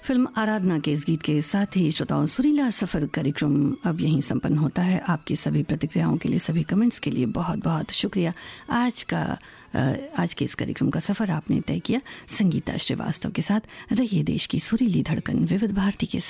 Film आराधना के इस गीत के साथ ही श्रोताओं सुरीला सफ़र कार्यक्रम अब यहीं संपन्न होता है। आपकी सभी प्रतिक्रियाओं के लिए, सभी कमेंट्स के लिए बहुत बहुत शुक्रिया। आज के इस कार्यक्रम का सफ़र आपने तय किया संगीता श्रीवास्तव के साथ। रहिए देश की सुरीली धड़कन विविध भारती के साथ।